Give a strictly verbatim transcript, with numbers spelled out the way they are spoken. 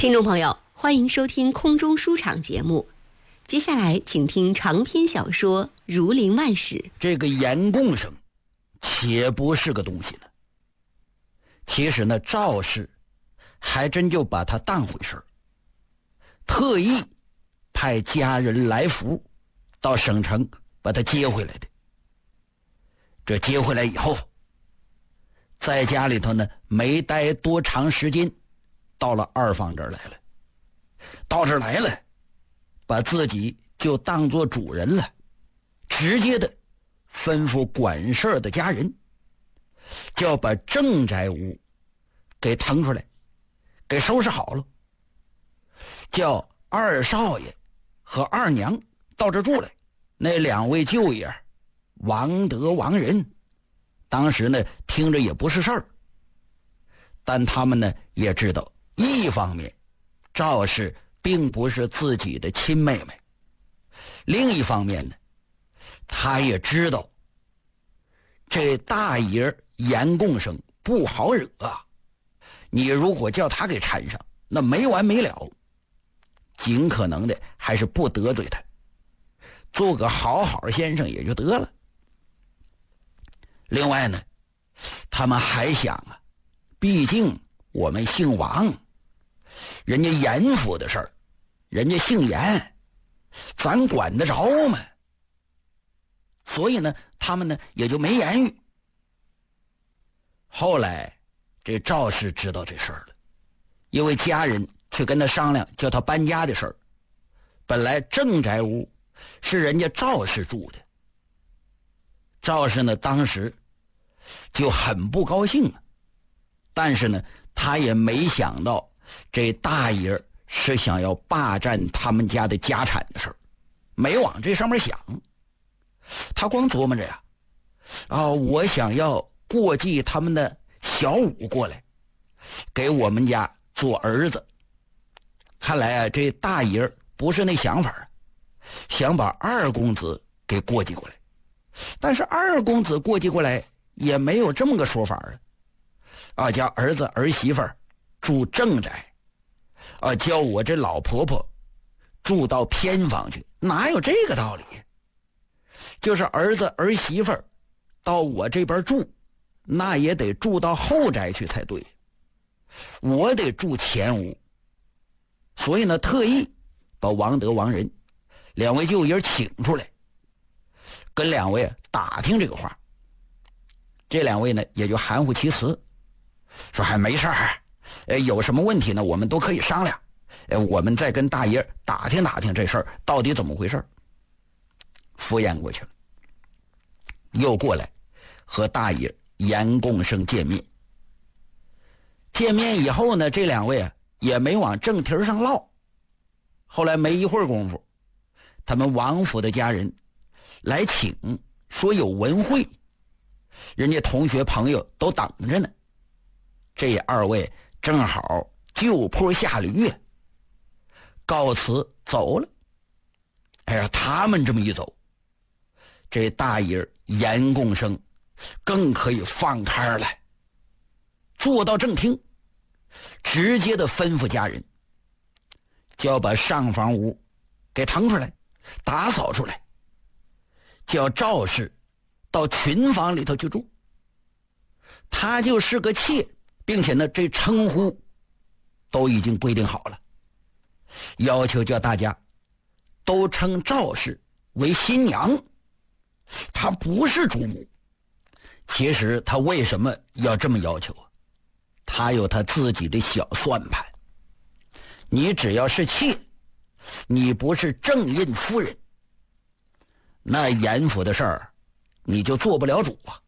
听众朋友，欢迎收听空中书场节目。接下来请听长篇小说《儒林外史》。 这个严贡生且不是个东西呢。其实呢，赵氏还真就把他当回事儿，特意派家人来福到省城把他接回来的。这接回来以后，在家里头呢没待多长时间，到了二房这儿来了。到这儿来了，把自己就当作主人了，直接的吩咐管事儿的家人，就要把正宅屋给腾出来，给收拾好了，叫二少爷和二娘到这住来。那两位舅爷王德、王仁，当时呢听着也不是事儿，但他们呢也知道，一方面赵氏并不是自己的亲妹妹，另一方面呢，他也知道这大爷严贡生不好惹啊，你如果叫他给缠上，那没完没了，尽可能的还是不得罪他，做个好好先生也就得了。另外呢，他们还想啊，毕竟我们姓王，人家严府的事儿，人家姓严，咱管得着吗？所以呢，他们呢也就没言语。后来这赵氏知道这事儿了，因为家人去跟他商量叫他搬家的事儿。本来正宅屋是人家赵氏住的，赵氏呢当时就很不高兴啊，但是呢他也没想到这大爷是想要霸占他们家的家产的事儿，没往这上面想。他光琢磨着呀，啊，我想要过继他们的小五过来，给我们家做儿子。看来啊，这大爷不是那想法，想把二公子给过继过来。但是二公子过继过来也没有这么个说法啊，啊，叫儿子儿媳妇住正宅，啊，叫我这老婆婆住到偏房去，哪有这个道理？就是儿子儿媳妇到我这边住，那也得住到后宅去才对，我得住前屋。所以呢，特意把王德、王仁两位舅爷请出来，跟两位打听这个话。这两位呢也就含糊其辞，说还没事儿，呃，有什么问题呢我们都可以商量，呃，我们再跟大爷打听打听这事儿到底怎么回事。敷衍过去了，又过来和大爷严贡生见面。见面以后呢，这两位啊也没往正题上唠。后来没一会儿功夫，他们王府的家人来请，说有文会，人家同学朋友都等着呢。这二位正好就坡下驴呀，告辞走了。哎呀，他们这么一走，这大爷严贡生更可以放开了，坐到正厅，直接的吩咐家人，就要把上房屋给腾出来，打扫出来，叫赵氏到群房里头去住。他就是个妾，并且呢这称呼都已经规定好了，要求叫大家都称赵氏为新娘，她不是主母。其实他为什么要这么要求啊？他有他自己的小算盘。你只要是妾，你不是正印夫人，那严府的事儿你就做不了主啊。